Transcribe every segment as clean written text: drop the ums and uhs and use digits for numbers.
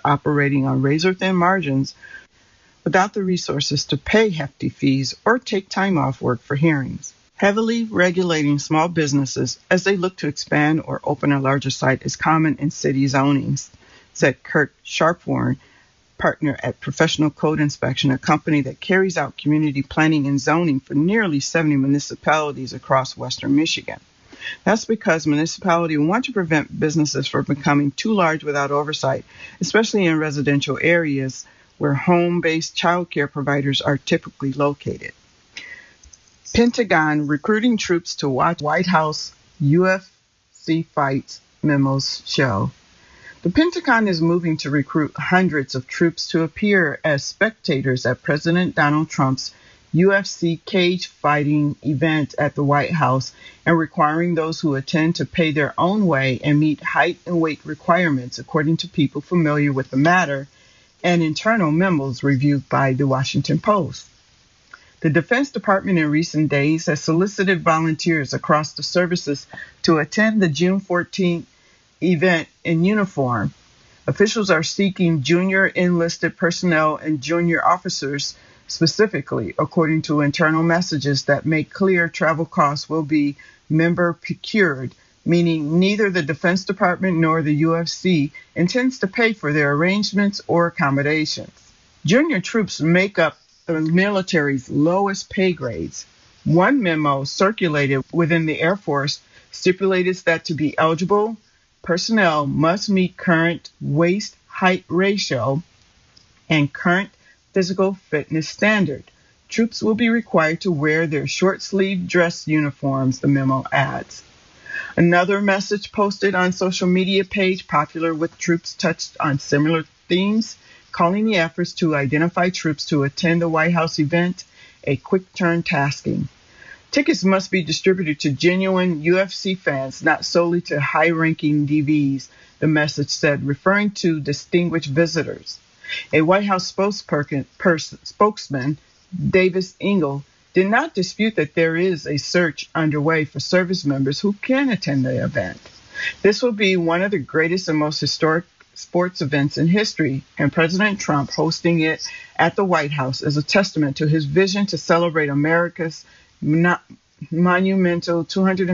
operating on razor-thin margins without the resources to pay hefty fees or take time off work for hearings. Heavily regulating small businesses as they look to expand or open a larger site is common in city zonings, said Kurt Sharpworn, partner at Professional Code Inspection, a company that carries out community planning and zoning for nearly 70 municipalities across western Michigan. That's because municipalities want to prevent businesses from becoming too large without oversight, especially in residential areas where home-based child care providers are typically located. Pentagon recruiting troops to watch White House UFC fights, memos show. The Pentagon is moving to recruit hundreds of troops to appear as spectators at President Donald Trump's UFC cage fighting event at the White House and requiring those who attend to pay their own way and meet height and weight requirements, according to people familiar with the matter and internal memos reviewed by the Washington Post. The Defense Department in recent days has solicited volunteers across the services to attend the June 14th event in uniform. Officials are seeking junior enlisted personnel and junior officers specifically, according to internal messages that make clear travel costs will be member procured, meaning neither the Defense Department nor the UFC intends to pay for their arrangements or accommodations. Junior troops make up the military's lowest pay grades. One memo circulated within the Air Force stipulated that to be eligible, personnel must meet current waist-height ratio and current physical fitness standard. Troops will be required to wear their short-sleeved dress uniforms, the memo adds. Another message posted on social media page popular with troops touched on similar themes, calling the efforts to identify troops to attend the White House event a quick-turn tasking. Tickets must be distributed to genuine UFC fans, not solely to high-ranking DVs, the message said, referring to distinguished visitors. A White House spokesman, Davis Engel, did not dispute that there is a search underway for service members who can attend the event. This will be one of the greatest and most historic sports events in history, and President Trump hosting it at the White House is a testament to his vision to celebrate America's monumental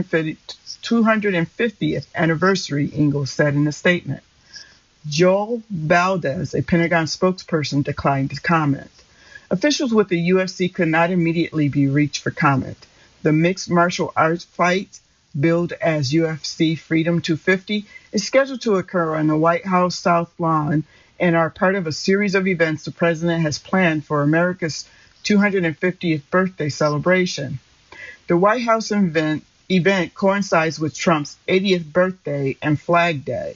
250th anniversary, Ingalls said in a statement. Joel Valdez, a Pentagon spokesperson, declined to comment. Officials with the UFC could not immediately be reached for comment. The mixed martial arts fight, billed as UFC Freedom 250, is scheduled to occur on the White House South Lawn and are part of a series of events the president has planned for America's 250th birthday celebration. The White House event coincides with Trump's 80th birthday and Flag Day.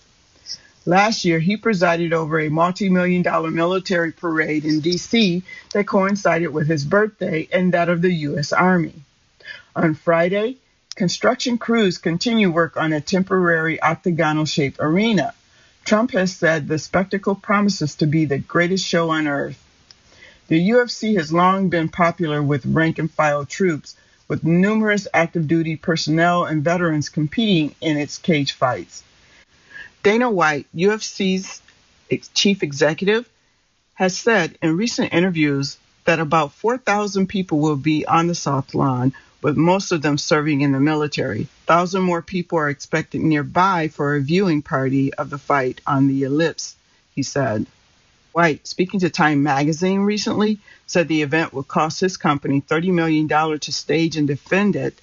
Last year, he presided over a multi-million-dollar military parade in D.C. that coincided with his birthday and that of the U.S. Army. On Friday, construction crews continue work on a temporary octagonal-shaped arena. Trump has said the spectacle promises to be the greatest show on earth. The UFC has long been popular with rank-and-file troops, with numerous active-duty personnel and veterans competing in its cage fights. Dana White, UFC's chief executive, has said in recent interviews that about 4,000 people will be on the South Lawn, with most of them serving in the military. 1,000 more people are expected nearby for a viewing party of the fight on the ellipse, he said. White, speaking to Time magazine recently, said the event would cost his company $30 million to stage and defend it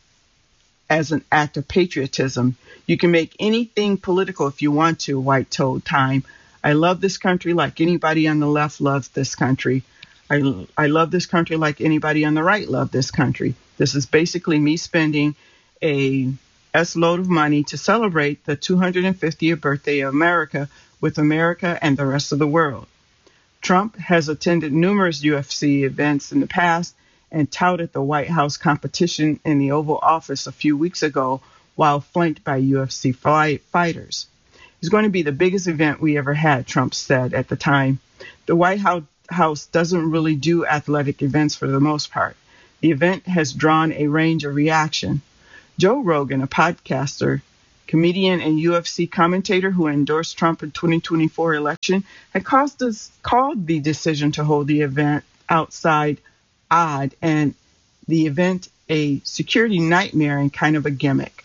as an act of patriotism. You can make anything political if you want to, White told Time. I love this country like anybody on the left loves this country. I love this country like anybody on the right loves this country. This is basically me spending a S-load of money to celebrate the 250th birthday of America with America and the rest of the world. Trump has attended numerous UFC events in the past and touted the White House competition in the Oval Office a few weeks ago while flanked by UFC fighters. It's going to be the biggest event we ever had, Trump said at the time. The White House doesn't really do athletic events for the most part. The event has drawn a range of reaction. Joe Rogan, a podcaster, Comedian and UFC commentator who endorsed Trump in 2024 election had called the decision to hold the event outside odd and the event a security nightmare and kind of a gimmick.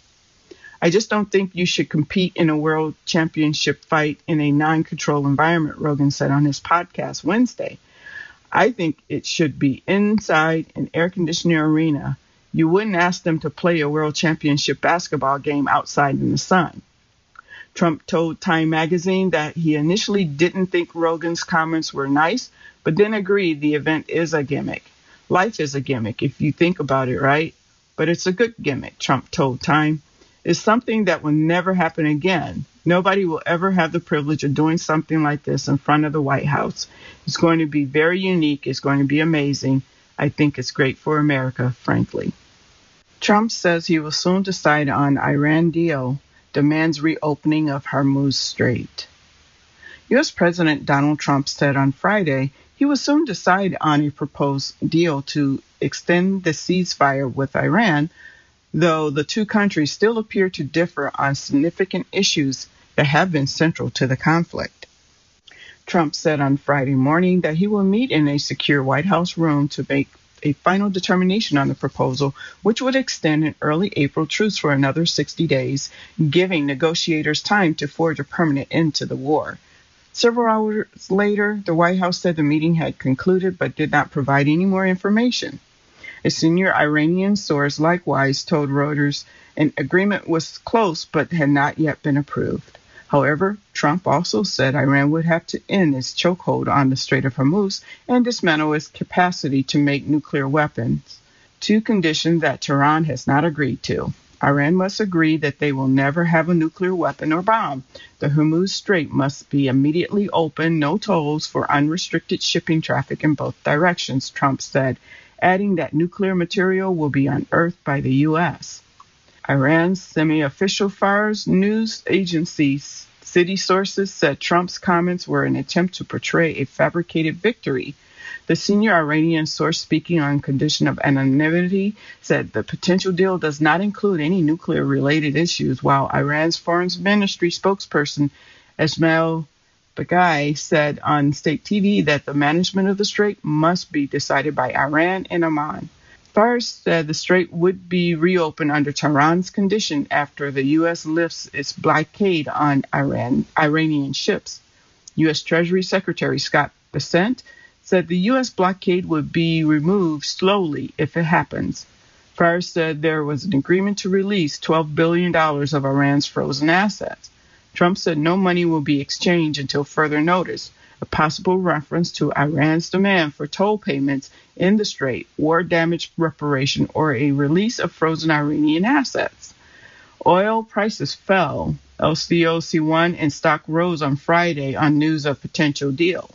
I just don't think you should compete in a world championship fight in a non-controlled environment, Rogan said on his podcast Wednesday. I think it should be inside an air-conditioned arena. You wouldn't ask them to play a world championship basketball game outside in the sun. Trump told Time magazine that he initially didn't think Rogan's comments were nice, but then agreed the event is a gimmick. Life is a gimmick if you think about it, right? But it's a good gimmick, Trump told Time. It's something that will never happen again. Nobody will ever have the privilege of doing something like this in front of the White House. It's going to be very unique. It's going to be amazing. I think it's great for America, frankly. Trump says he will soon decide on Iran deal, demands reopening of Hormuz Strait. U.S. President Donald Trump said on Friday he will soon decide on a proposed deal to extend the ceasefire with Iran, though the two countries still appear to differ on significant issues that have been central to the conflict. Trump said on Friday morning that he will meet in a secure White House room to make a final determination on the proposal, which would extend an early April truce for another 60 days, giving negotiators time to forge a permanent end to the war. Several hours later, the White House said the meeting had concluded but did not provide any more information. A senior Iranian source likewise told Reuters an agreement was close but had not yet been approved. However, Trump also said Iran would have to end its chokehold on the Strait of Hormuz and dismantle its capacity to make nuclear weapons, two conditions that Tehran has not agreed to. Iran must agree that they will never have a nuclear weapon or bomb. The Hormuz Strait must be immediately open, no tolls for unrestricted shipping traffic in both directions, Trump said, adding that nuclear material will be unearthed by the U.S. Iran's semi-official Fars news agency city sources said Trump's comments were an attempt to portray a fabricated victory. The senior Iranian source speaking on condition of anonymity said the potential deal does not include any nuclear-related issues, while Iran's foreign ministry spokesperson Ismail Baghai said on state TV that the management of the strait must be decided by Iran and Oman. Fars said the strait would be reopened under Tehran's condition after the U.S. lifts its blockade on Iranian ships. U.S. Treasury Secretary Scott Bessent said the U.S. blockade would be removed slowly if it happens. Fars said there was an agreement to release $12 billion of Iran's frozen assets. Trump said no money will be exchanged until further notice, a possible reference to Iran's demand for toll payments in the strait, war damage reparation, or a release of frozen Iranian assets. Oil prices fell. LCOC1 and stock rose on Friday on news of potential deal.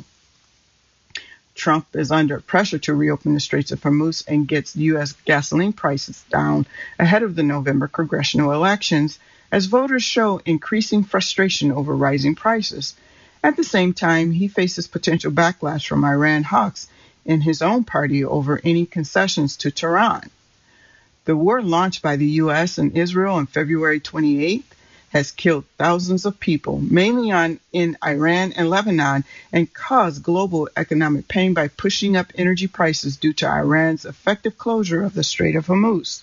Trump is under pressure to reopen the Straits of Hormuz and gets U.S. gasoline prices down ahead of the November congressional elections, as voters show increasing frustration over rising prices. At the same time, he faces potential backlash from Iran hawks in his own party over any concessions to Tehran. The war launched by the U.S. and Israel on February 28th has killed thousands of people, mainly in Iran and Lebanon, and caused global economic pain by pushing up energy prices due to Iran's effective closure of the Strait of Hormuz.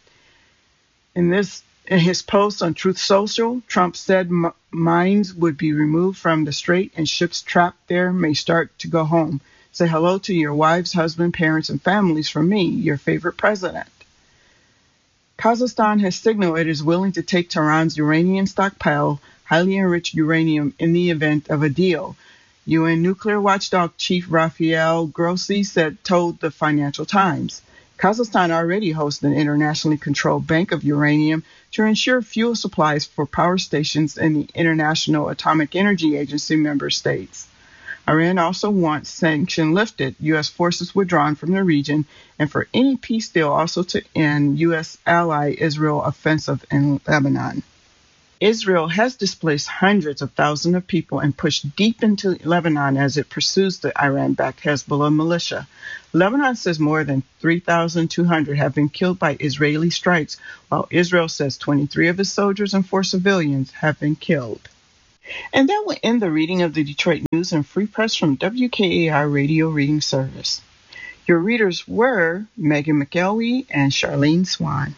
In his post on Truth Social, Trump said mines would be removed from the strait and ships trapped there may start to go home. Say hello to your wives, husband, parents, and families from me, your favorite president. Kazakhstan has signaled it is willing to take Tehran's uranium stockpile, highly enriched uranium, in the event of a deal. UN nuclear watchdog Chief Rafael Grossi told the Financial Times. Kazakhstan already hosts an internationally controlled bank of uranium to ensure fuel supplies for power stations in the International Atomic Energy Agency member states. Iran also wants sanctions lifted, U.S. forces withdrawn from the region, and for any peace deal also to end U.S. ally Israel offensive in Lebanon. Israel has displaced hundreds of thousands of people and pushed deep into Lebanon as it pursues the Iran-backed Hezbollah militia. Lebanon says more than 3,200 have been killed by Israeli strikes, while Israel says 23 of its soldiers and 4 civilians have been killed. And that will end the reading of the Detroit News and Free Press from WKAR Radio Reading Service. Your readers were Megan McElwee and Charlene Swan.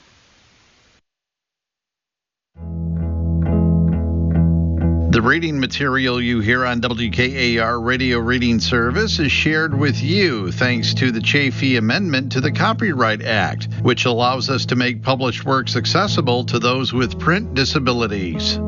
The reading material you hear on WKAR Radio Reading Service is shared with you thanks to the Chafee Amendment to the Copyright Act, which allows us to make published works accessible to those with print disabilities.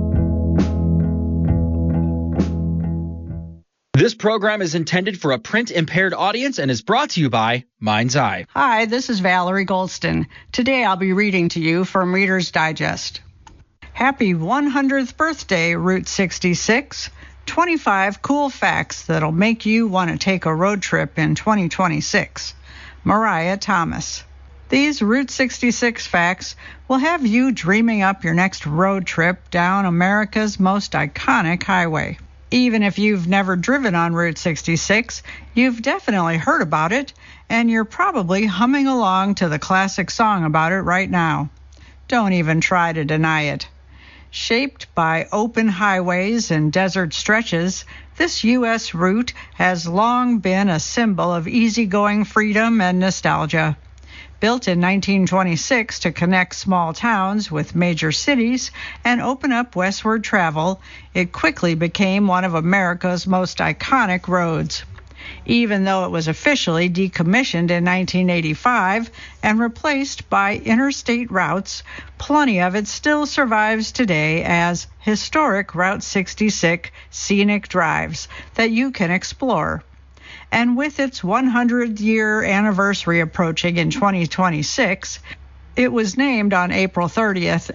This program is intended for a print-impaired audience and is brought to you by Mind's Eye. Hi, this is Valerie Goldston. Today I'll be reading to you from Reader's Digest. Happy 100th birthday, Route 66. 25 cool facts that'll make you want to take a road trip in 2026. Mariah Thomas. These Route 66 facts will have you dreaming up your next road trip down America's most iconic highway. Even if you've never driven on Route 66, you've definitely heard about it, and you're probably humming along to the classic song about it right now. Don't even try to deny it. Shaped by open highways and desert stretches, this U.S. route has long been a symbol of easygoing freedom and nostalgia. Built in 1926 to connect small towns with major cities and open up westward travel, it quickly became one of America's most iconic roads. Even though it was officially decommissioned in 1985 and replaced by interstate routes, plenty of it still survives today as historic Route 66 scenic drives that you can explore. And with its 100-year anniversary approaching in 2026, it was named on April 30th,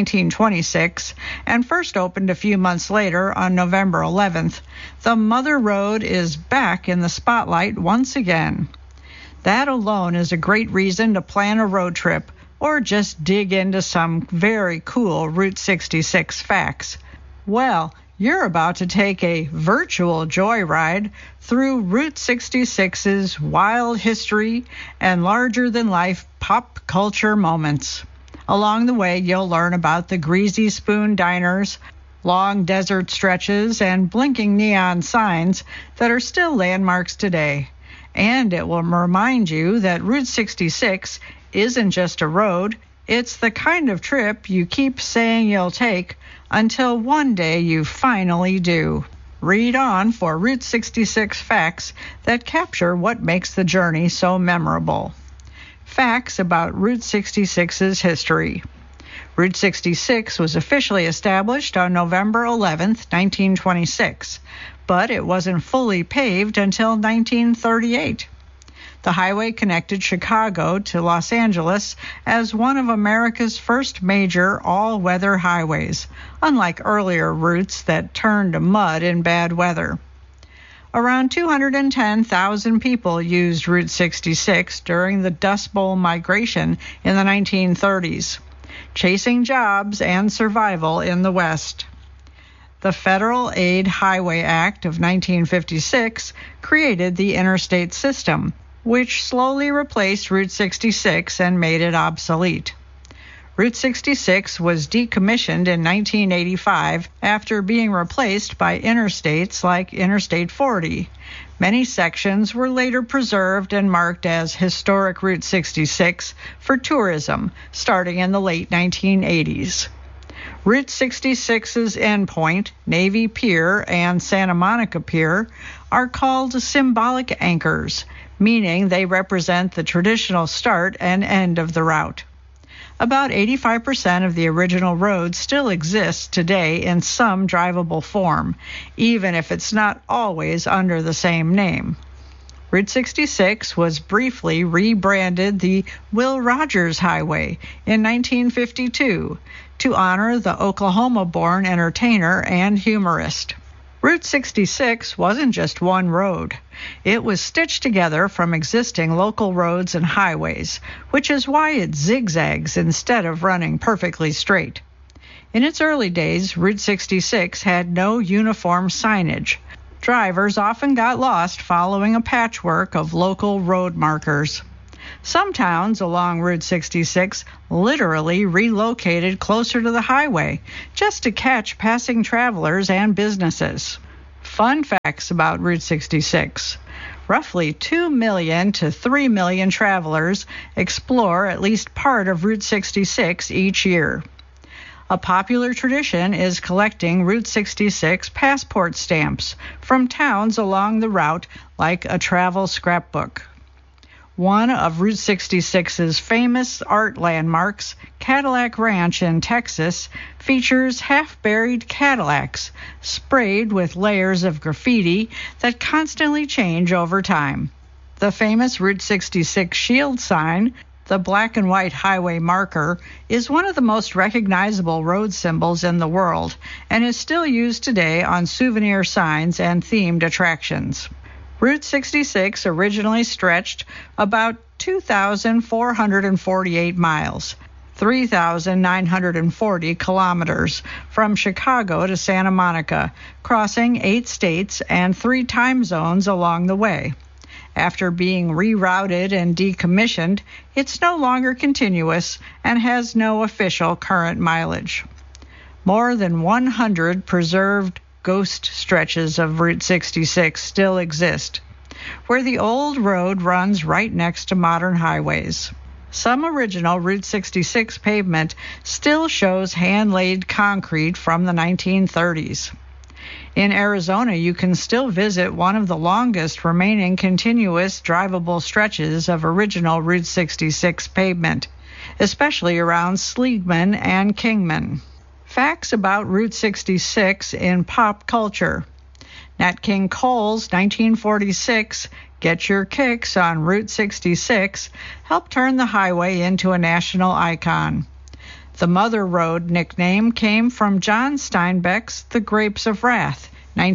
1926, and first opened a few months later on November 11th, the Mother Road is back in the spotlight once again. That alone is a great reason to plan a road trip or just dig into some very cool Route 66 facts. Well, you're about to take a virtual joyride through Route 66's wild history and larger-than-life pop culture moments. Along the way, you'll learn about the Greasy Spoon diners, long desert stretches, and blinking neon signs that are still landmarks today. And it will remind you that Route 66 isn't just a road, it's the kind of trip you keep saying you'll take until one day you finally do. Read on for Route 66 facts that capture what makes the journey so memorable. Facts about Route 66's history. Route 66 was officially established on November 11, 1926, but it wasn't fully paved until 1938. The highway connected Chicago to Los Angeles as one of America's first major all-weather highways, unlike earlier routes that turned to mud in bad weather. Around 210,000 people used Route 66 during the Dust Bowl migration in the 1930s, chasing jobs and survival in the West. The Federal Aid Highway Act of 1956 created the interstate system, which slowly replaced Route 66 and made it obsolete. Route 66 was decommissioned in 1985 after being replaced by interstates like Interstate 40. Many sections were later preserved and marked as Historic Route 66 for tourism, starting in the late 1980s. Route 66's endpoint, Navy Pier and Santa Monica Pier, are called symbolic anchors, meaning they represent the traditional start and end of the route. About 85% of the original road still exists today in some drivable form, even if it's not always under the same name. Route 66 was briefly rebranded the Will Rogers Highway in 1952 to honor the Oklahoma-born entertainer and humorist. Route 66 wasn't just one road. It was stitched together from existing local roads and highways, which is why it zigzags instead of running perfectly straight. In its early days, Route 66 had no uniform signage. Drivers often got lost following a patchwork of local road markers. Some towns along Route 66 literally relocated closer to the highway just to catch passing travelers and businesses. Fun facts about Route 66. Roughly 2 million to 3 million travelers explore at least part of Route 66 each year. A popular tradition is collecting Route 66 passport stamps from towns along the route like a travel scrapbook. One of Route 66's famous art landmarks, Cadillac Ranch in Texas, features half-buried Cadillacs sprayed with layers of graffiti that constantly change over time. The famous Route 66 shield sign, the black and white highway marker, is one of the most recognizable road symbols in the world and is still used today on souvenir signs and themed attractions. Route 66 originally stretched about 2,448 miles, 3,940 kilometers, from Chicago to Santa Monica, crossing 8 states and 3 time zones along the way. After being rerouted and decommissioned, it's no longer continuous and has no official current mileage. More than 100 preserved ghost stretches of Route 66 still exist, where the old road runs right next to modern highways. Some original Route 66 pavement still shows hand-laid concrete from the 1930s. In Arizona, you can still visit one of the longest remaining continuous drivable stretches of original Route 66 pavement, especially around Sleegman and Kingman. Facts about Route 66 in pop culture. Nat King Cole's 1946 Get Your Kicks on Route 66 helped turn the highway into a national icon. The Mother Road nickname came from John Steinbeck's The Grapes of Wrath,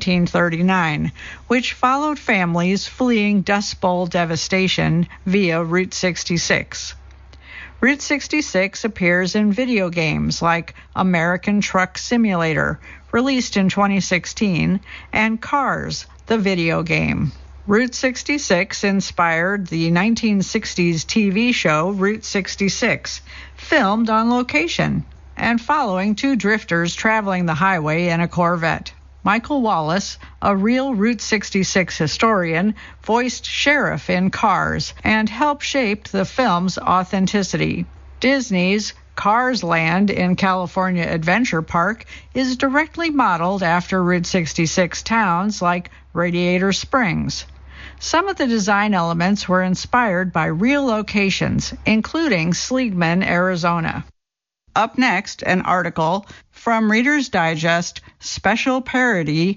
1939, which followed families fleeing Dust Bowl devastation via Route 66. Route 66 appears in video games like American Truck Simulator, released in 2016, and Cars, the video game. Route 66 inspired the 1960s TV show Route 66, filmed on location, and following 2 drifters traveling the highway in a Corvette. Michael Wallace, a real Route 66 historian, voiced Sheriff in Cars and helped shape the film's authenticity. Disney's Cars Land in California Adventure Park is directly modeled after Route 66 towns like Radiator Springs. Some of the design elements were inspired by real locations, including Sleegman, Arizona. Up next, an article from Reader's Digest Special Parody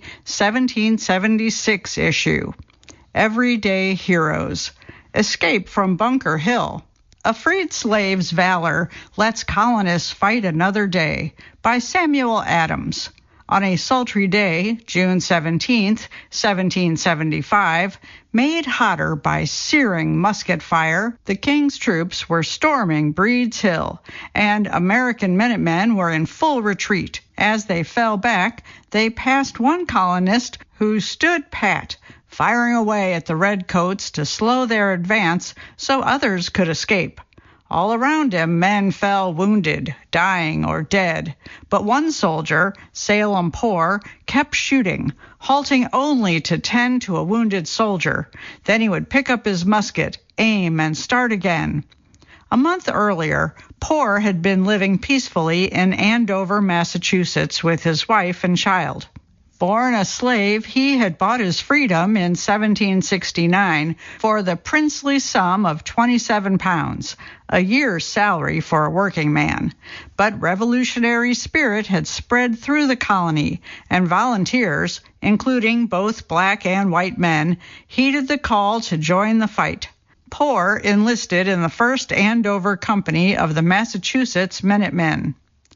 1776 issue. Everyday Heroes. Escape from Bunker Hill. A Freed Slave's Valor Lets Colonists Fight Another Day by Samuel Adams. On a sultry day, June 17, 1775, made hotter by searing musket fire, the King's troops were storming Breed's Hill, and American Minutemen were in full retreat. As they fell back, they passed one colonist who stood pat, firing away at the redcoats to slow their advance so others could escape. All around him, men fell wounded, dying, or dead. But one soldier, Salem Poor, kept shooting, halting only to tend to a wounded soldier. Then he would pick up his musket, aim, and start again. A month earlier, Poor had been living peacefully in Andover, Massachusetts, with his wife and child. Born a slave, he had bought his freedom in 1769 for the princely sum of 27 pounds, a year's salary for a working man. But revolutionary spirit had spread through the colony, and volunteers, including both black and white men, heeded the call to join the fight. Poor enlisted in the 1st Andover Company of the Massachusetts Minutemen.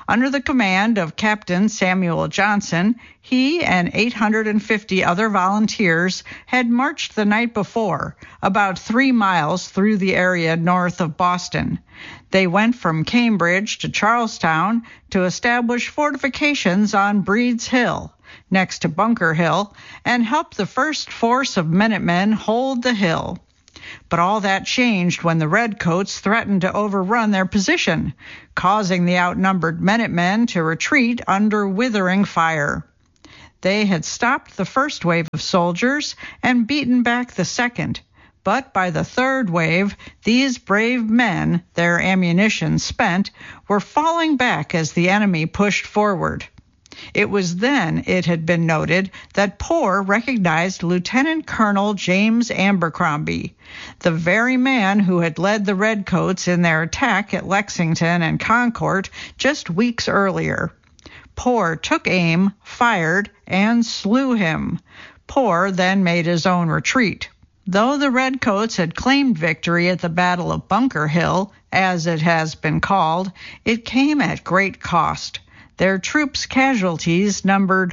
Under the command of Captain Samuel Johnson, he and 850 other volunteers had marched the night before, about 3 miles through the area north of Boston. They went from Cambridge to Charlestown to establish fortifications on Breed's Hill, next to Bunker Hill, and helped the first force of Minutemen hold the hill. But all that changed when the Redcoats threatened to overrun their position, causing the outnumbered Minutemen to retreat under withering fire. They had stopped the first wave of soldiers and beaten back the second, but by the third wave, these brave men, their ammunition spent, were falling back as the enemy pushed forward. It was then, it had been noted, that Poor recognized Lieutenant Colonel James Abercrombie, the very man who had led the Redcoats in their attack at Lexington and Concord just weeks earlier. Poor took aim, fired, and slew him. Poor then made his own retreat. Though the Redcoats had claimed victory at the Battle of Bunker Hill, as it has been called, it came at great cost. Their troops' casualties numbered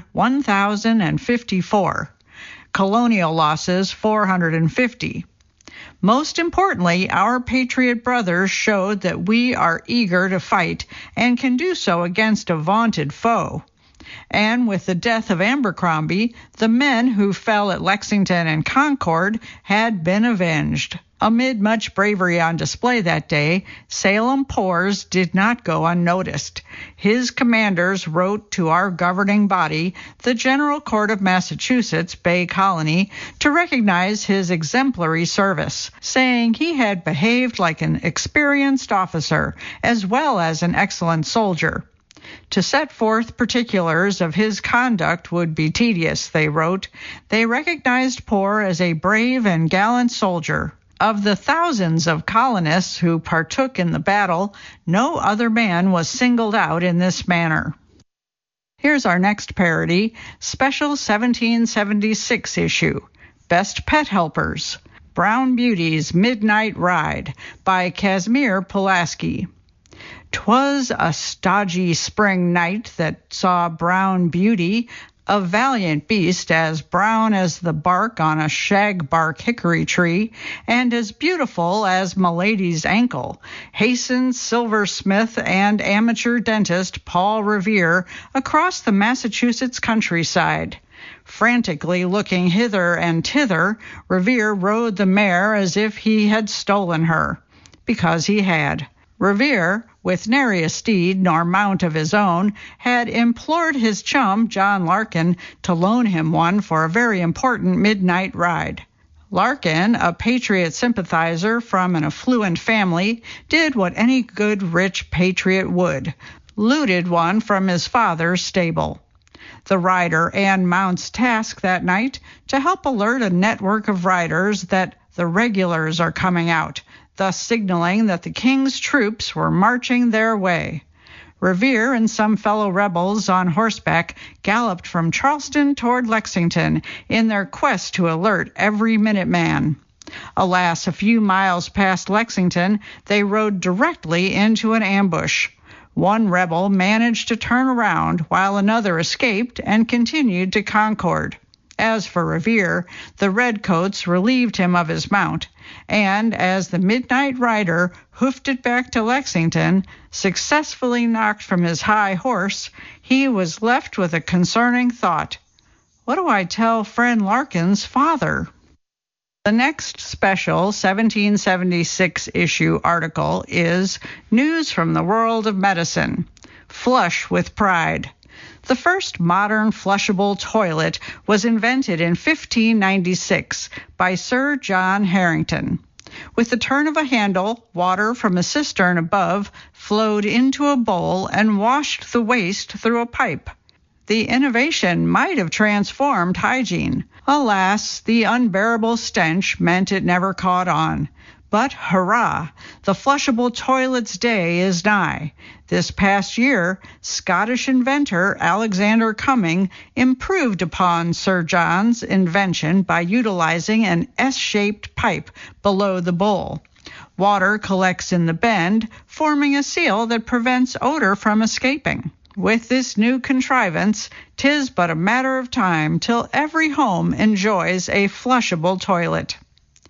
1,054. Colonial losses 450. Most importantly, our patriot brothers showed that we are eager to fight and can do so against a vaunted foe. And with the death of Abercrombie, the men who fell at Lexington and Concord had been avenged. Amid much bravery on display that day, Salem Poor's did not go unnoticed. His commanders wrote to our governing body, the General Court of Massachusetts, Bay Colony, to recognize his exemplary service, saying he had behaved like an experienced officer as well as an excellent soldier. To set forth particulars of his conduct would be tedious, they wrote. They recognized Poor as a brave and gallant soldier. Of the thousands of colonists who partook in the battle, no other man was singled out in this manner. Here's our next parody, Special 1776 issue, Best Pet Helpers, Brown Beauty's Midnight Ride by Casimir Pulaski. 'Twas a stodgy spring night that saw Brown Beauty, a valiant beast as brown as the bark on a shagbark hickory tree, and as beautiful as Milady's ankle, hastened silversmith and amateur dentist Paul Revere across the Massachusetts countryside. Frantically looking hither and thither, Revere rode the mare as if he had stolen her, because he had. Revere, with nary a steed nor mount of his own, had implored his chum, John Larkin, to loan him one for a very important midnight ride. Larkin, a patriot sympathizer from an affluent family, did what any good rich patriot would, looted one from his father's stable. The rider and mount's task that night to help alert a network of riders that the regulars are coming out, thus signaling that the king's troops were marching their way. Revere and some fellow rebels on horseback galloped from Charleston toward Lexington in their quest to alert every Minuteman. Alas, a few miles past Lexington, they rode directly into an ambush. One rebel managed to turn around while another escaped and continued to Concord. As for Revere, the Redcoats relieved him of his mount, and as the midnight rider hoofed it back to Lexington, successfully knocked from his high horse, he was left with a concerning thought. What do I tell friend Larkin's father? The next special 1776 issue article is News from the World of Medicine. Flush with Pride. The first modern flushable toilet was invented in 1596 by Sir John Harrington. With the turn of a handle, water from a cistern above flowed into a bowl and washed the waste through a pipe. The innovation might have transformed hygiene. Alas, the unbearable stench meant it never caught on. But hurrah, the flushable toilet's day is nigh. This past year, Scottish inventor Alexander Cumming improved upon Sir John's invention by utilizing an S-shaped pipe below the bowl. Water collects in the bend, forming a seal that prevents odor from escaping. With this new contrivance, 'tis but a matter of time till every home enjoys a flushable toilet.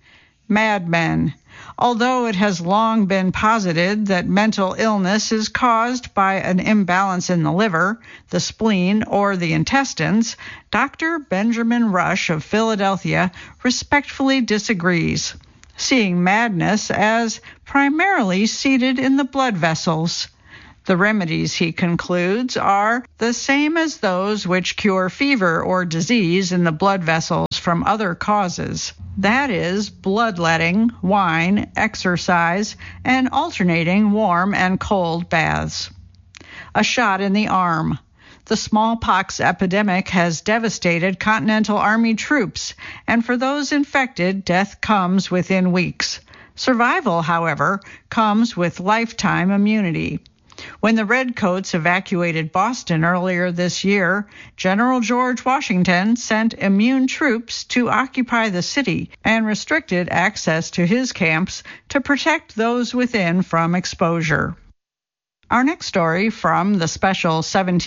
Mad Men. Although it has long been posited that mental illness is caused by an imbalance in the liver, the spleen, or the intestines, Dr. Benjamin Rush of Philadelphia respectfully disagrees, seeing madness as primarily seated in the blood vessels. The remedies, he concludes, are the same as those which cure fever or disease in the blood vessels from other causes. That is, bloodletting, wine, exercise, and alternating warm and cold baths. A shot in the arm. The smallpox epidemic has devastated Continental Army troops, and for those infected, death comes within weeks. Survival, however, comes with lifetime immunity. When the Redcoats evacuated Boston earlier this year, General George Washington sent immune troops to occupy the city and restricted access to his camps to protect those within from exposure. Our next story from the special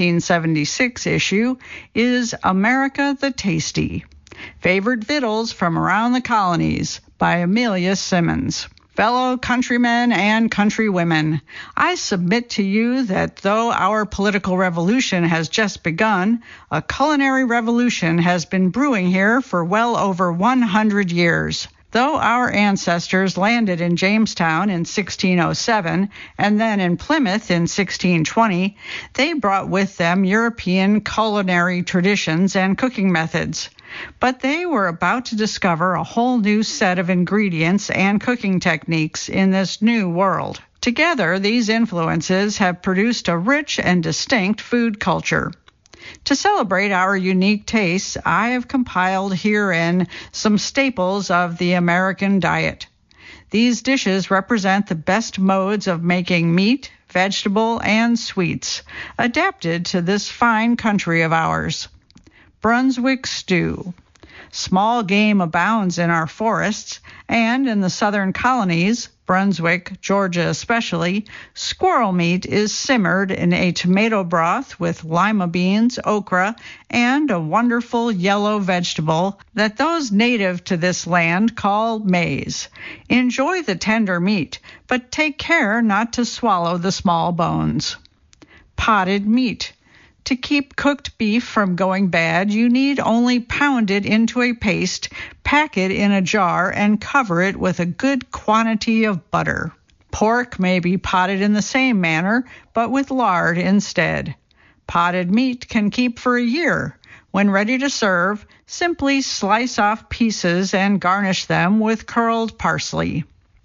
1776 issue is America the Tasty, Favored Victuals from Around the Colonies by Amelia Simmons. Fellow countrymen and countrywomen, I submit to you that though our political revolution has just begun, a culinary revolution has been brewing here for well over 100 years. Though our ancestors landed in Jamestown in 1607 and then in Plymouth in 1620, they brought with them European culinary traditions and cooking methods. But they were about to discover a whole new set of ingredients and cooking techniques in this new world. Together, these influences have produced a rich and distinct food culture. To celebrate our unique tastes, I have compiled herein some staples of the American diet. These dishes represent the best modes of making meat, vegetable, and sweets, adapted to this fine country of ours. Brunswick stew. Small game abounds in our forests, and in the southern colonies, Brunswick, Georgia especially, squirrel meat is simmered in a tomato broth with lima beans, okra, and a wonderful yellow vegetable that those native to this land call maize. Enjoy the tender meat, but take care not to swallow the small bones. Potted meat. To keep cooked beef from going bad, you need only pound it into a paste, pack it in a jar, and cover it with a good quantity of butter. Pork may be potted in the same manner, but with lard instead. Potted meat can keep for a year. When ready to serve, simply slice off pieces and garnish them with curled parsley.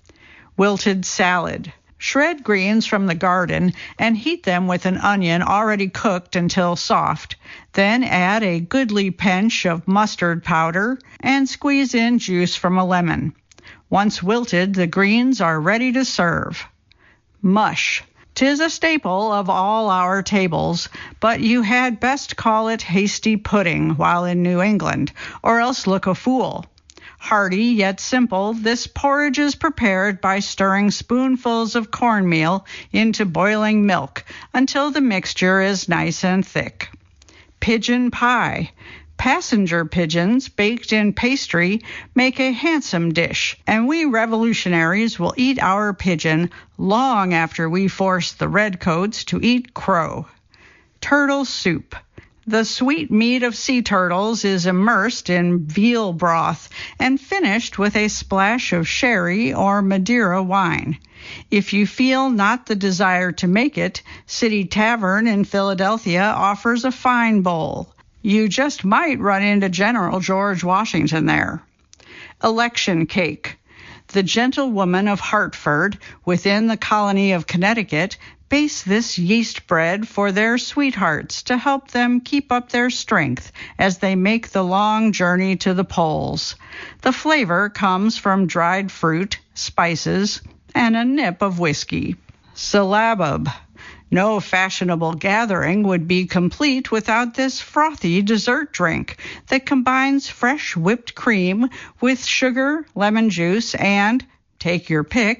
Wilted salad. Shred greens from the garden and heat them with an onion already cooked until soft. Then add a goodly pinch of mustard powder and squeeze in juice from a lemon. Once wilted, the greens are ready to serve. Mush. 'Tis a staple of all our tables, but you had best call it hasty pudding while in New England, or else look a fool. Hearty yet simple, this porridge is prepared by stirring spoonfuls of cornmeal into boiling milk until the mixture is nice and thick. Pigeon pie. Passenger pigeons baked in pastry make a handsome dish, and we revolutionaries will eat our pigeon long after we force the redcoats to eat crow. Turtle soup. The sweet meat of sea turtles is immersed in veal broth and finished with a splash of sherry or Madeira wine. If you feel not the desire to make it, City Tavern in Philadelphia offers a fine bowl. You just might run into General George Washington there. Election cake. The gentlewomen of Hartford, within the colony of Connecticut, base this yeast bread for their sweethearts to help them keep up their strength as they make the long journey to the polls. The flavor comes from dried fruit, spices, and a nip of whiskey. Syllabub. No fashionable gathering would be complete without this frothy dessert drink that combines fresh whipped cream with sugar, lemon juice, and, take your pick,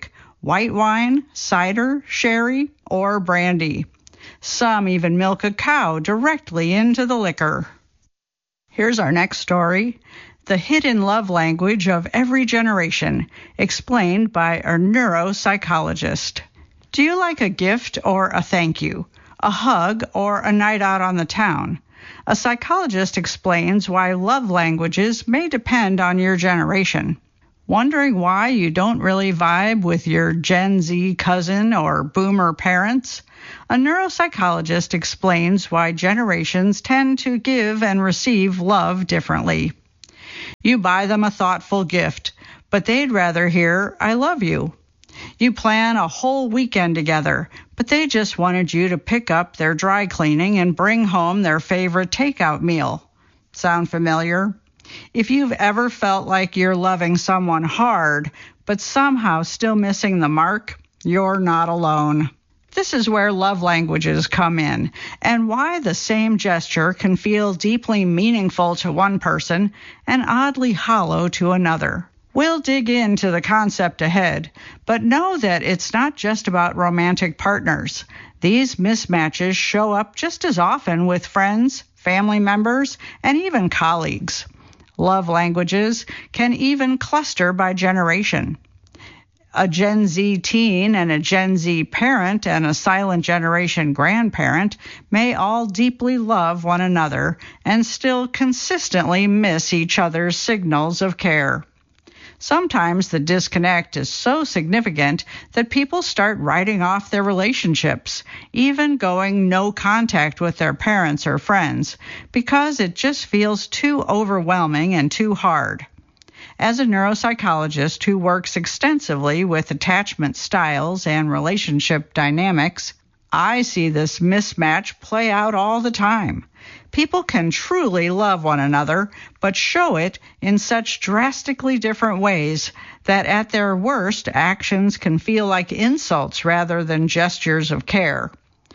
white wine, cider, sherry, or brandy. Some even milk a cow directly into the liquor. Here's our next story. The hidden love language of every generation, explained by a neuropsychologist. Do you like a gift or a thank you, a hug or a night out on the town? A psychologist explains why love languages may depend on your generation. Wondering why you don't really vibe with your Gen Z cousin or boomer parents? A neuropsychologist explains why generations tend to give and receive love differently. You buy them a thoughtful gift, but they'd rather hear, "I love you." You plan a whole weekend together, but they just wanted you to pick up their dry cleaning and bring home their favorite takeout meal. Sound familiar? If you've ever felt like you're loving someone hard, but somehow still missing the mark, you're not alone. This is where love languages come in, and why the same gesture can feel deeply meaningful to one person and oddly hollow to another. We'll dig into the concept ahead, but know that it's not just about romantic partners. These mismatches show up just as often with friends, family members, and even colleagues. Love languages can even cluster by generation. A Gen Z teen and a Gen Z parent and a silent generation grandparent may all deeply love one another and still consistently miss each other's signals of care. Sometimes the disconnect is so significant that people start writing off their relationships, even going no contact with their parents or friends, because it just feels too overwhelming and too hard. As a neuropsychologist who works extensively with attachment styles and relationship dynamics, I see this mismatch play out all the time. People can truly love one another, but show it in such drastically different ways that at their worst, actions can feel like insults rather than gestures of care.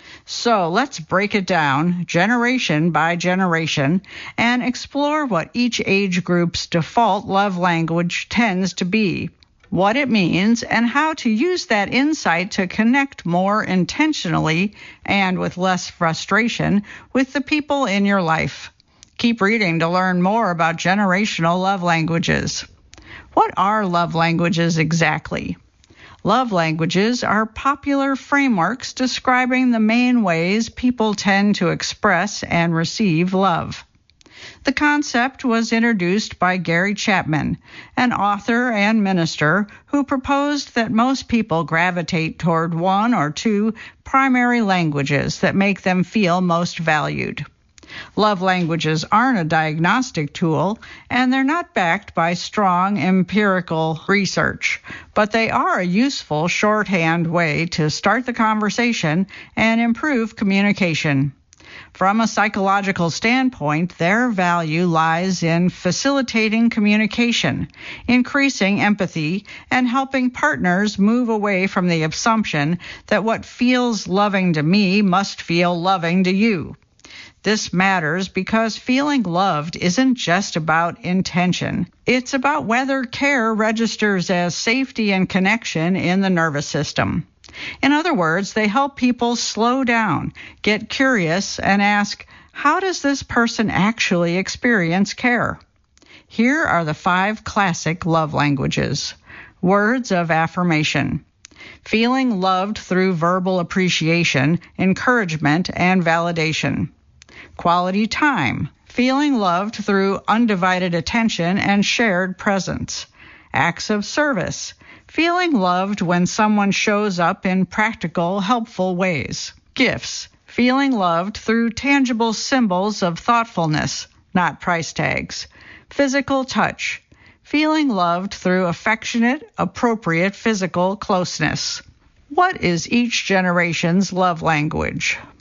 So let's break it down, generation by generation, and explore what each age group's default love language tends to be, what it means, and how to use that insight to connect more intentionally and with less frustration with the people in your life. Keep reading to learn more about generational love languages. What are love languages exactly? Love languages are popular frameworks describing the main ways people tend to express and receive love. The concept was introduced by Gary Chapman, an author and minister who proposed that most people gravitate toward one or two primary languages that make them feel most valued. Love languages aren't a diagnostic tool, and they're not backed by strong empirical research, but they are a useful shorthand way to start the conversation and improve communication. From a psychological standpoint, their value lies in facilitating communication, increasing empathy, and helping partners move away from the assumption that what feels loving to me must feel loving to you. This matters because feeling loved isn't just about intention. It's about whether care registers as safety and connection in the nervous system. In other words, they help people slow down, get curious, and ask, how does this person actually experience care? Here are the 5 classic love languages. Words of affirmation. Feeling loved through verbal appreciation, encouragement, and validation. Quality time. Feeling loved through undivided attention and shared presence. Acts of service. Feeling loved when someone shows up in practical, helpful ways. Gifts. Feeling loved through tangible symbols of thoughtfulness, not price tags. Physical touch. Feeling loved through affectionate, appropriate physical closeness. What is each generation's love language?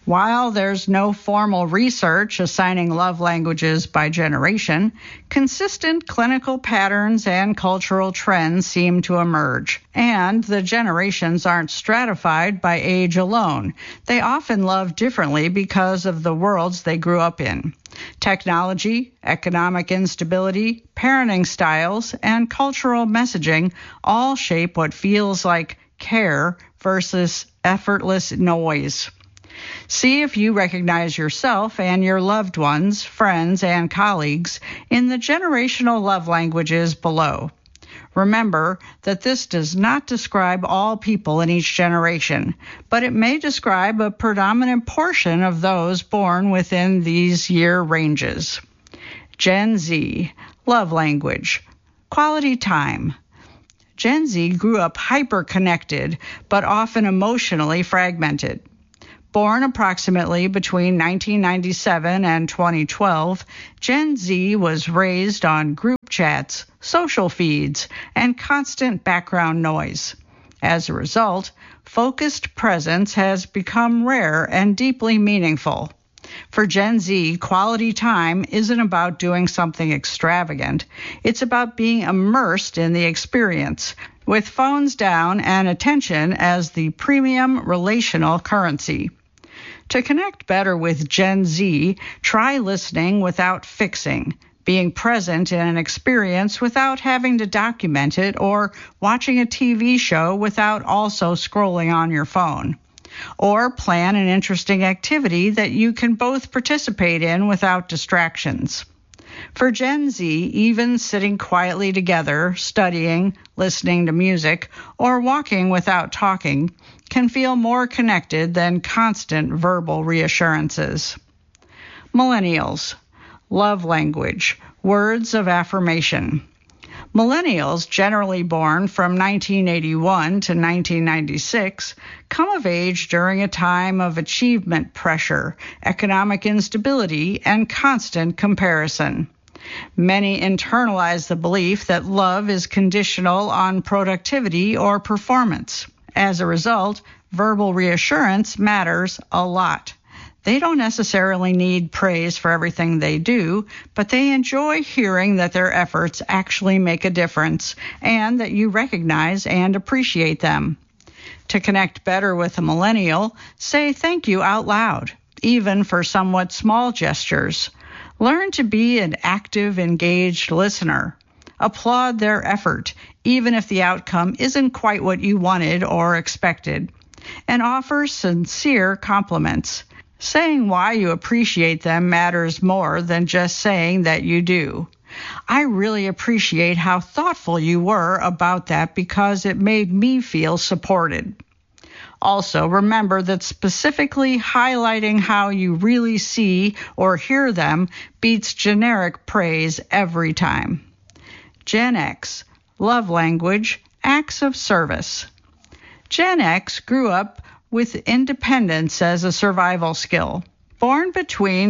While there's no formal research assigning love languages by generation, consistent clinical patterns and cultural trends seem to emerge. And the generations aren't stratified by age alone. They often love differently because of the worlds they grew up in. Technology, economic instability, parenting styles, and cultural messaging all shape what feels like care versus effortless noise. See if you recognize yourself and your loved ones, friends, and colleagues in the generational love languages below. Remember that this does not describe all people in each generation, but it may describe a predominant portion of those born within these year ranges. Gen Z, love language, quality time. Gen Z grew up hyper-connected, but often emotionally fragmented. Born approximately between 1997 and 2012, Gen Z was raised on group chats, social feeds, and constant background noise. As a result, focused presence has become rare and deeply meaningful. For Gen Z, quality time isn't about doing something extravagant. It's about being immersed in the experience, with phones down and attention as the premium relational currency. To connect better with Gen Z, try listening without fixing, being present in an experience without having to document it, or watching a TV show without also scrolling on your phone. Or plan an interesting activity that you can both participate in without distractions. For Gen Z, even sitting quietly together, studying, listening to music, or walking without talking can feel more connected than constant verbal reassurances. Millennials, love language, words of affirmation. Millennials, generally born from 1981 to 1996, come of age during a time of achievement pressure, economic instability, and constant comparison. Many internalize the belief that love is conditional on productivity or performance. As a result, verbal reassurance matters a lot. They don't necessarily need praise for everything they do, but they enjoy hearing that their efforts actually make a difference and that you recognize and appreciate them. To connect better with a millennial, say thank you out loud, even for somewhat small gestures. Learn to be an active, engaged listener. Applaud their effort, even if the outcome isn't quite what you wanted or expected. And offer sincere compliments. Saying why you appreciate them matters more than just saying that you do. I really appreciate how thoughtful you were about that because it made me feel supported. Also, remember that specifically highlighting how you really see or hear them beats generic praise every time. Gen X, love language, acts of service. Gen X grew up with independence as a survival skill. Born between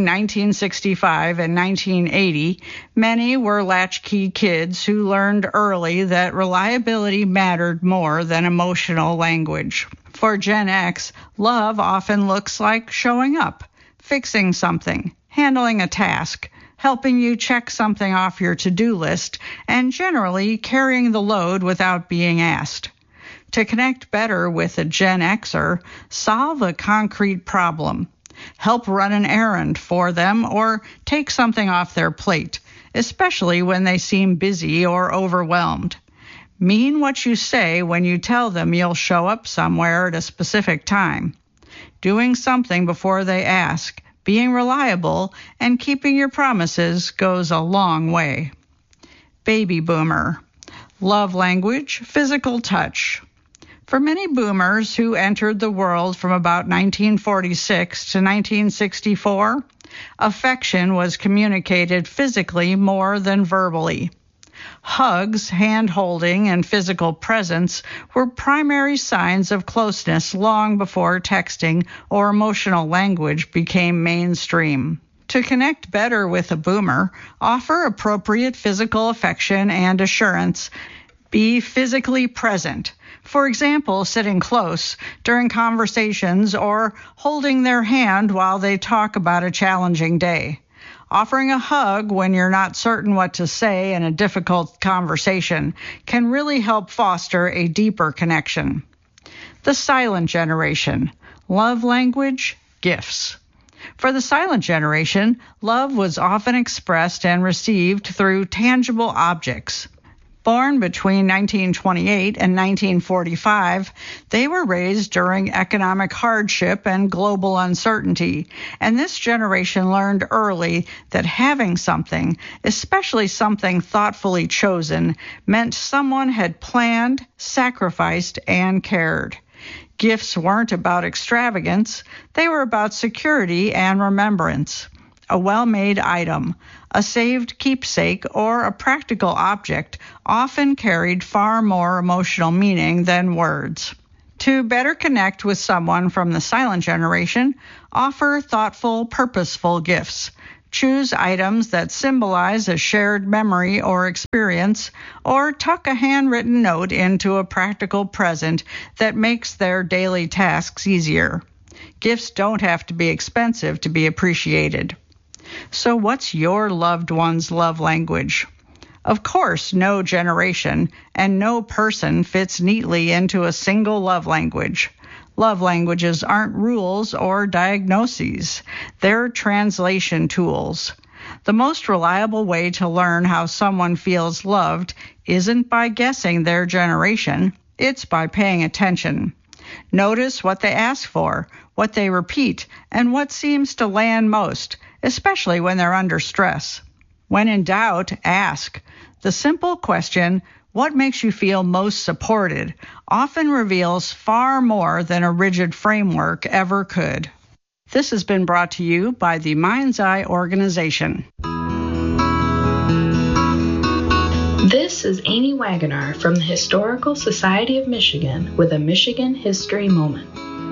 1965 and 1980, many were latchkey kids who learned early that reliability mattered more than emotional language. For Gen X, love often looks like showing up, fixing something, handling a task, helping you check something off your to-do list, and generally carrying the load without being asked. To connect better with a Gen Xer, solve a concrete problem. Help run an errand for them or take something off their plate, especially when they seem busy or overwhelmed. Mean what you say when you tell them you'll show up somewhere at a specific time. Doing something before they ask, being reliable, and keeping your promises goes a long way. Baby boomer. Love language, physical touch. For many boomers who entered the world from about 1946 to 1964, affection was communicated physically more than verbally. Hugs, hand-holding, and physical presence were primary signs of closeness long before texting or emotional language became mainstream. To connect better with a boomer, offer appropriate physical affection and assurance. Be physically present. For example, sitting close during conversations or holding their hand while they talk about a challenging day. Offering a hug when you're not certain what to say in a difficult conversation can really help foster a deeper connection. The silent generation. Love language, gifts. For the silent generation, love was often expressed and received through tangible objects. Born between 1928 and 1945, they were raised during economic hardship and global uncertainty, and this generation learned early that having something, especially something thoughtfully chosen, meant someone had planned, sacrificed, and cared. Gifts weren't about extravagance, they were about security and remembrance. A well-made item, a saved keepsake, or a practical object often carried far more emotional meaning than words. To better connect with someone from the silent generation, offer thoughtful, purposeful gifts. Choose items that symbolize a shared memory or experience, or tuck a handwritten note into a practical present that makes their daily tasks easier. Gifts don't have to be expensive to be appreciated. So what's your loved one's love language? Of course, no generation and no person fits neatly into a single love language. Love languages aren't rules or diagnoses. They're translation tools. The most reliable way to learn how someone feels loved isn't by guessing their generation, it's by paying attention. Notice what they ask for, what they repeat, and what seems to land most, especially when they're under stress. When in doubt, ask. The simple question, what makes you feel most supported, often reveals far more than a rigid framework ever could. This has been brought to you by the Mind's Eye Organization. This is Amy Wagoner from the Historical Society of Michigan with a Michigan History Moment.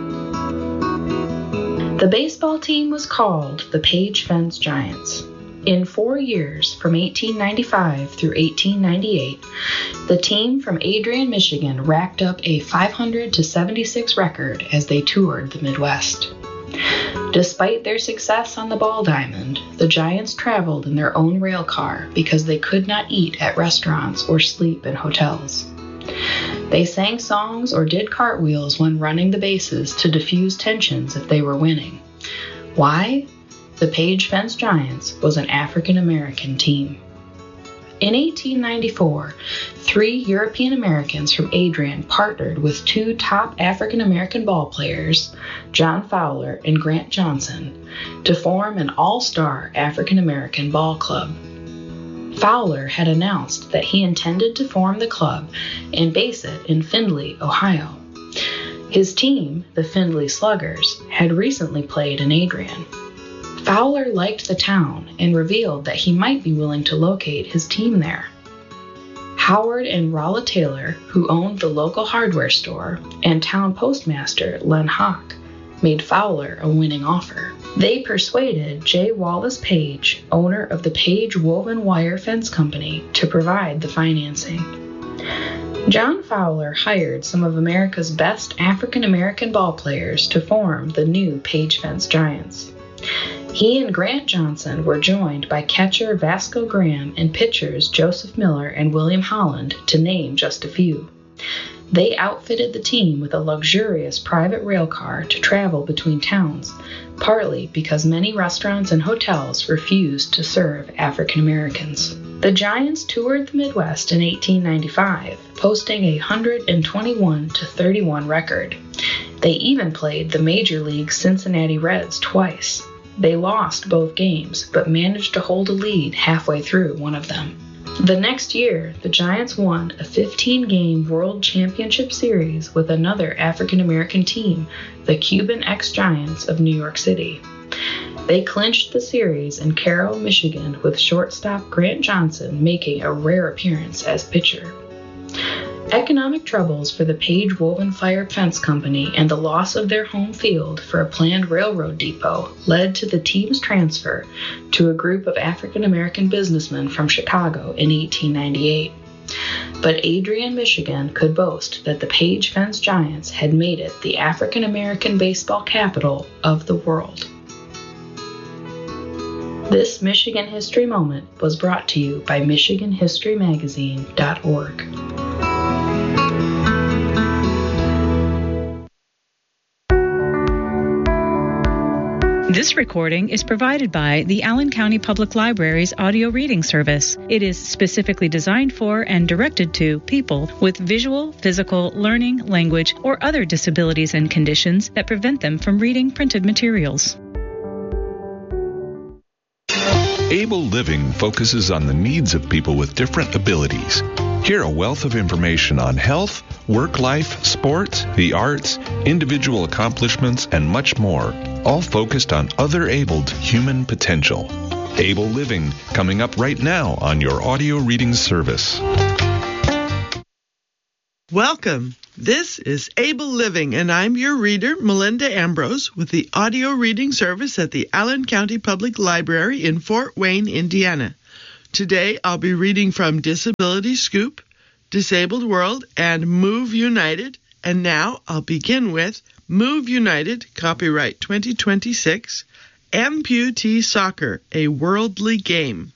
The baseball team was called the Page Fence Giants. In 4 years, from 1895 through 1898, the team from Adrian, Michigan racked up a 500-76 record as they toured the Midwest. Despite their success on the ball diamond, the Giants traveled in their own rail car because they could not eat at restaurants or sleep in hotels. They sang songs or did cartwheels when running the bases to diffuse tensions if they were winning. Why? The Page Fence Giants was an African American team. In 1894, 3 European Americans from Adrian partnered with 2 top African American ball players, John Fowler and Grant Johnson, to form an all-star African American ball club. Fowler had announced that he intended to form the club and base it in Findlay, Ohio. His team, the Findlay Sluggers, had recently played in Adrian. Fowler liked the town and revealed that he might be willing to locate his team there. Howard and Rolla Taylor, who owned the local hardware store, and town postmaster Len Hawk, made Fowler a winning offer. They persuaded J. Wallace Page, owner of the Page Woven Wire Fence Company, to provide the financing. John Fowler hired some of America's best African American ball players to form the new Page Fence Giants. He and Grant Johnson were joined by catcher Vasco Graham and pitchers Joseph Miller and William Holland, to name just a few. They outfitted the team with a luxurious private rail car to travel between towns, partly because many restaurants and hotels refused to serve African Americans. The Giants toured the Midwest in 1895, posting a 121-31 record. They even played the Major League Cincinnati Reds twice. They lost both games, but managed to hold a lead halfway through one of them. The next year, the Giants won a 15-game World Championship Series with another African-American team, the Cuban X-Giants of New York City. They clinched the series in Cairo, Michigan, with shortstop Grant Johnson making a rare appearance as pitcher. Economic troubles for the Page Woven Wire Fence Company and the loss of their home field for a planned railroad depot led to the team's transfer to a group of African American businessmen from Chicago in 1898. but Adrian, Michigan could boast that the Page Fence Giants had made it the African American baseball capital of the world. This Michigan History Moment was brought to you by MichiganHistoryMagazine.org. This recording is provided by the Allen County Public Library's audio reading service. It is specifically designed for and directed to people with visual, physical, learning, language, or other disabilities and conditions that prevent them from reading printed materials. Able Living focuses on the needs of people with different abilities. Hear a wealth of information on health, work life, sports, the arts, individual accomplishments, and much more, all focused on other-abled human potential. Able Living, coming up right now on your audio reading service. Welcome. This is Able Living, and I'm your reader, Melinda Ambrose, with the audio reading service at the Allen County Public Library in Fort Wayne, Indiana. Today, I'll be reading from Disability Scoop, Disabled World, and Move United. And now I'll begin with Move United, copyright 2026, Amputee Soccer, a Worldly Game.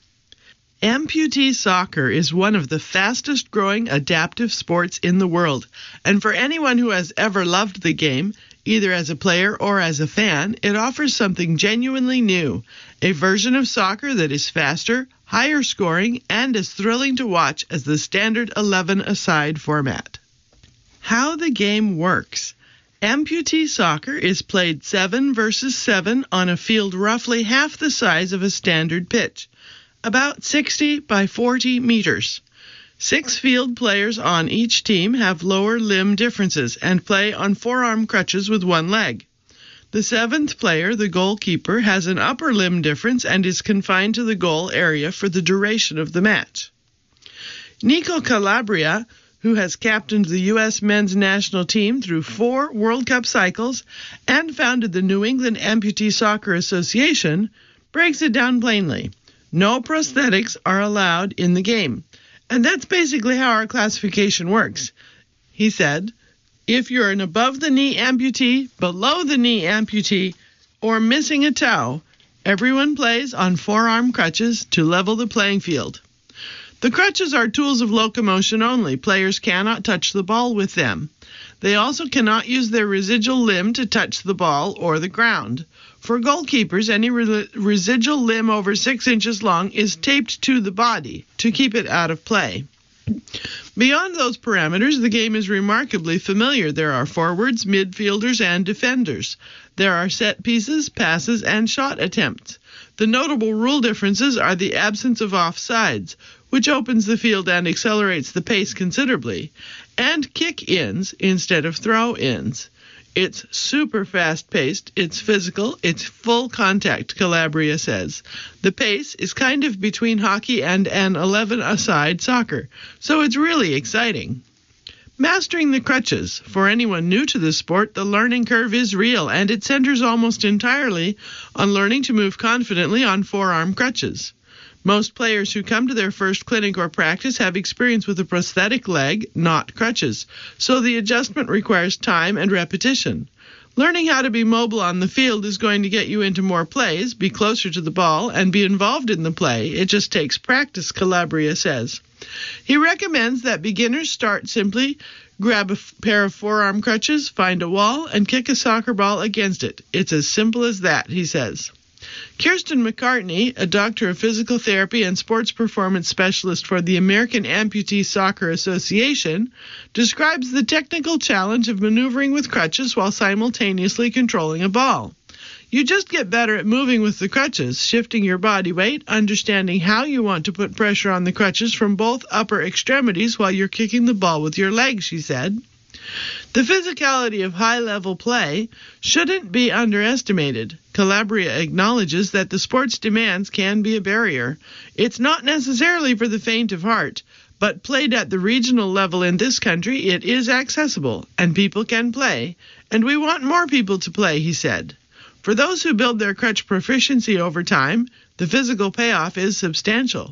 Amputee soccer is one of the fastest-growing adaptive sports in the world, and for anyone who has ever loved the game, either as a player or as a fan, it offers something genuinely new, a version of soccer that is faster, higher scoring, and as thrilling to watch as the standard 11-a-side format. How the game works. Amputee soccer is played 7 versus 7 on a field roughly half the size of a standard pitch, about 60 by 40 meters. 6 field players on each team have lower limb differences and play on forearm crutches with one leg. The 7th player, the goalkeeper, has an upper limb difference and is confined to the goal area for the duration of the match. Nico Calabria, who has captained the U.S. men's national team through 4 World Cup cycles and founded the New England Amputee Soccer Association, breaks it down plainly. No prosthetics are allowed in the game. And that's basically how our classification works. He said, if you're an above-the-knee amputee, below-the-knee amputee, or missing a toe, everyone plays on forearm crutches to level the playing field. The crutches are tools of locomotion only. Players cannot touch the ball with them. They also cannot use their residual limb to touch the ball or the ground. For goalkeepers, any residual limb over 6 inches long is taped to the body to keep it out of play. Beyond those parameters, the game is remarkably familiar. There are forwards, midfielders, and defenders. There are set pieces, passes, and shot attempts. The notable rule differences are the absence of offsides, which opens the field and accelerates the pace considerably, and kick-ins instead of throw-ins. It's super fast-paced, it's physical, it's full contact, Calabria says. The pace is kind of between hockey and an 11-a-side soccer, so it's really exciting. Mastering the crutches. For anyone new to the sport, the learning curve is real, and it centers almost entirely on learning to move confidently on forearm crutches. Most players who come to their first clinic or practice have experience with a prosthetic leg, not crutches, so the adjustment requires time and repetition. Learning how to be mobile on the field is going to get you into more plays, be closer to the ball, and be involved in the play. It just takes practice, Calabria says. He recommends that beginners start simply, grab a pair of forearm crutches, find a wall, and kick a soccer ball against it. It's as simple as that, he says. Kirsten McCartney, a doctor of physical therapy and sports performance specialist for the American Amputee Soccer Association, describes the technical challenge of maneuvering with crutches while simultaneously controlling a ball. You just get better at moving with the crutches, shifting your body weight, understanding how you want to put pressure on the crutches from both upper extremities while you're kicking the ball with your legs, she said. The physicality of high-level play shouldn't be underestimated. Calabria acknowledges that the sport's demands can be a barrier. It's not necessarily for the faint of heart, but played at the regional level in this country, it is accessible, and people can play, and we want more people to play, he said. For those who build their crutch proficiency over time, the physical payoff is substantial.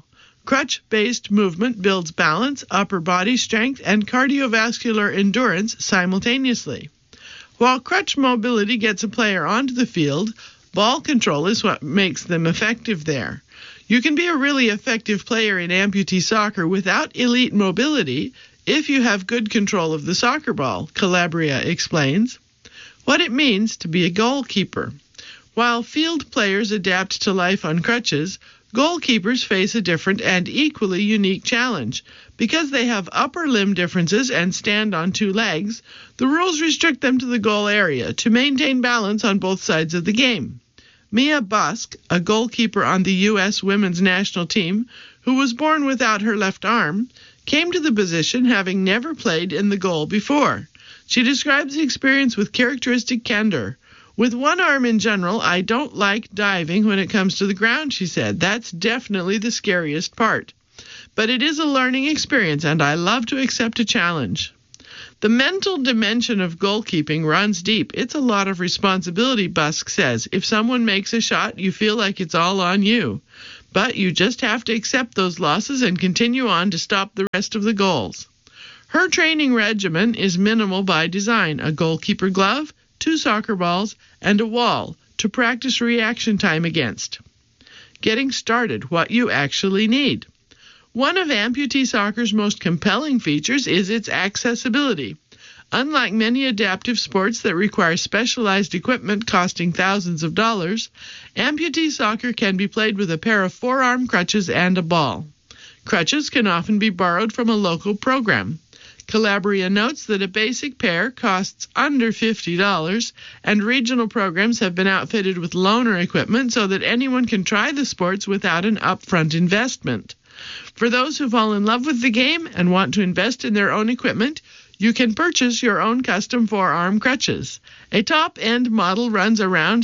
Crutch-based movement builds balance, upper body strength, and cardiovascular endurance simultaneously. While crutch mobility gets a player onto the field, ball control is what makes them effective there. You can be a really effective player in amputee soccer without elite mobility if you have good control of the soccer ball, Calabria explains. What it means to be a goalkeeper. While field players adapt to life on crutches, goalkeepers face a different and equally unique challenge. Because they have upper limb differences and stand on two legs, the rules restrict them to the goal area to maintain balance on both sides of the game. Mia Busk, a goalkeeper on the U.S. women's national team, who was born without her left arm, came to the position having never played in the goal before. She describes the experience with characteristic candor. With one arm in general, I don't like diving when it comes to the ground, she said. That's definitely the scariest part. But it is a learning experience, and I love to accept a challenge. The mental dimension of goalkeeping runs deep. It's a lot of responsibility, Busk says. If someone makes a shot, you feel like it's all on you. But you just have to accept those losses and continue on to stop the rest of the goals. Her training regimen is minimal by design: a goalkeeper glove, 2 soccer balls, and a wall to practice reaction time against. Getting started, what you actually need. One of amputee soccer's most compelling features is its accessibility. Unlike many adaptive sports that require specialized equipment costing thousands of dollars, amputee soccer can be played with a pair of forearm crutches and a ball. Crutches can often be borrowed from a local program. Calabria notes that a basic pair costs under $50, and regional programs have been outfitted with loaner equipment so that anyone can try the sports without an upfront investment. For those who fall in love with the game and want to invest in their own equipment, you can purchase your own custom forearm crutches. A top-end model runs around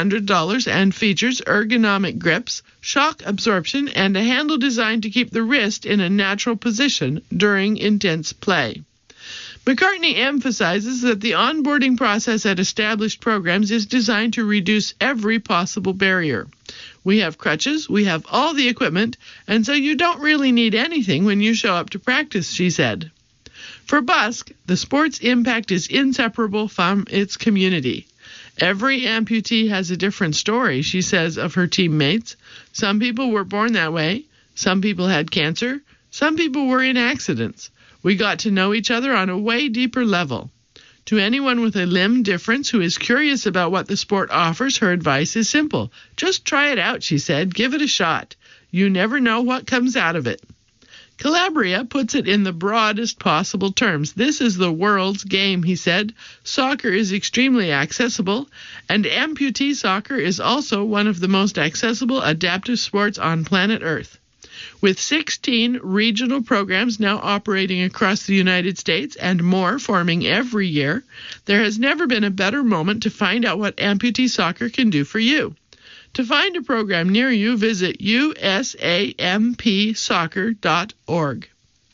$700 and features ergonomic grips, shock absorption, and a handle designed to keep the wrist in a natural position during intense play. McCartney emphasizes that the onboarding process at established programs is designed to reduce every possible barrier. We have crutches, we have all the equipment, and so you don't really need anything when you show up to practice, she said. For Busk, the sport's impact is inseparable from its community. Every amputee has a different story, she says of her teammates. Some people were born that way. Some people had cancer. Some people were in accidents. We got to know each other on a way deeper level. To anyone with a limb difference who is curious about what the sport offers, her advice is simple. Just try it out, she said. Give it a shot. You never know what comes out of it. Calabria puts it in the broadest possible terms. This is the world's game, he said. Soccer is extremely accessible, and amputee soccer is also one of the most accessible adaptive sports on planet Earth. With 16 regional programs now operating across the United States and more forming every year, there has never been a better moment to find out what amputee soccer can do for you. To find a program near you, visit usampsoccer.org.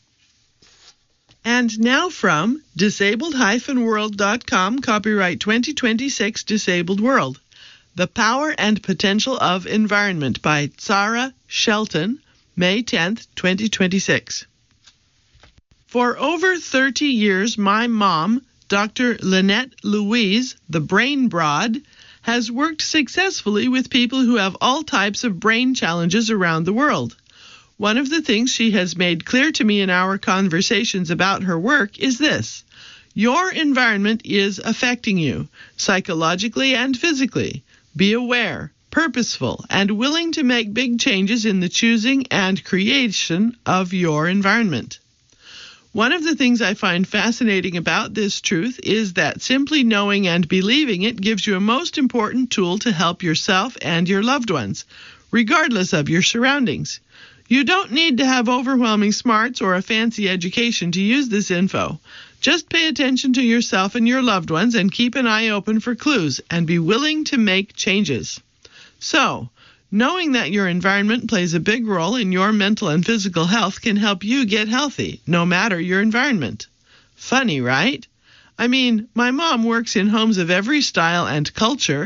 And now from disabled-world.com, copyright 2026 Disabled World. The Power and Potential of Environment by Sarah Shelton, May 10th, 2026. For over 30 years, my mom, Dr. Lynette Louise, the Brain Broad, has worked successfully with people who have all types of brain challenges around the world. One of the things she has made clear to me in our conversations about her work is this: your environment is affecting you, psychologically and physically. Be aware, purposeful, and willing to make big changes in the choosing and creation of your environment. One of the things I find fascinating about this truth is that simply knowing and believing it gives you a most important tool to help yourself and your loved ones, regardless of your surroundings. You don't need to have overwhelming smarts or a fancy education to use this info. Just pay attention to yourself and your loved ones and keep an eye open for clues and be willing to make changes. So, knowing that your environment plays a big role in your mental and physical health can help you get healthy, no matter your environment. Funny, right? I mean, my mom works in homes of every style and culture,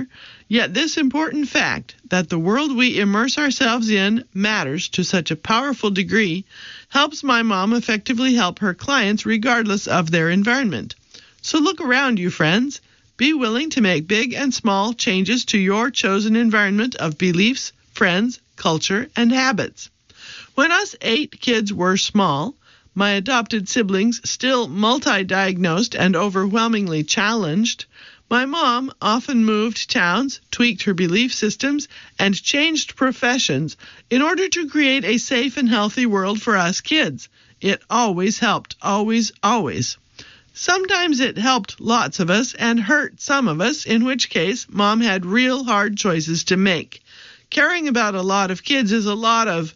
Yet this important fact, that the world we immerse ourselves in matters to such a powerful degree, helps my mom effectively help her clients regardless of their environment. So look around, you friends. Be willing to make big and small changes to your chosen environment of beliefs, friends, culture, and habits. When us 8 kids were small, my adopted siblings still multi-diagnosed and overwhelmingly challenged, my mom often moved towns, tweaked her belief systems, and changed professions in order to create a safe and healthy world for us kids. It always helped, always, always. Sometimes it helped lots of us and hurt some of us, in which case Mom had real hard choices to make. Caring about a lot of kids is a lot.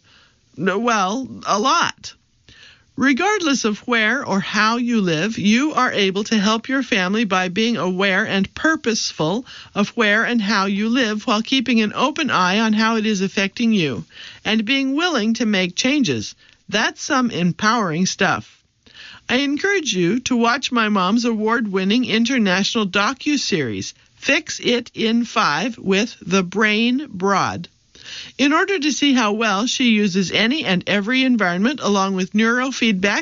Regardless of where or how you live, you are able to help your family by being aware and purposeful of where and how you live while keeping an open eye on how it is affecting you and being willing to make changes. That's some empowering stuff. I encourage you to watch my mom's award-winning international docu-series, Fix It in 5 with The Brain Broad. In order to see how well she uses any and every environment along with neurofeedback